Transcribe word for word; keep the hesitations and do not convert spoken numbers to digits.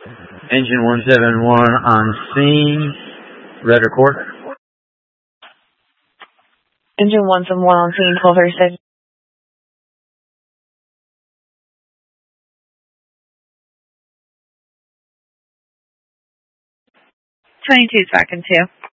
Engine one seven one on scene. Red record. Engine one seven one on scene, twelve thirty-six. twenty-two, second two.